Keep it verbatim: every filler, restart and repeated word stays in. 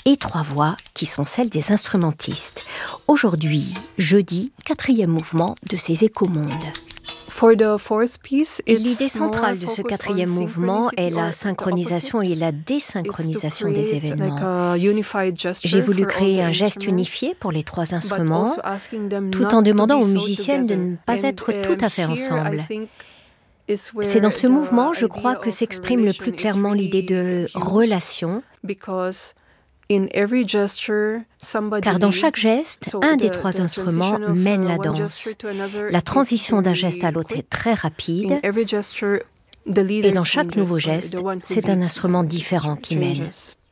et trois voix qui sont celles des instrumentistes. Aujourd'hui, jeudi, quatrième mouvement de ces écomondes. L'idée centrale de ce quatrième mouvement est la synchronisation et la désynchronisation des événements. J'ai voulu créer un geste unifié pour les trois instruments, tout en demandant aux musiciennes de ne pas être tout à fait ensemble. C'est dans ce mouvement, je crois, que s'exprime le plus clairement l'idée de relation, car dans chaque geste, un des trois instruments mène la danse. La transition d'un geste à l'autre est très rapide, et dans chaque nouveau geste, c'est un instrument différent qui mène.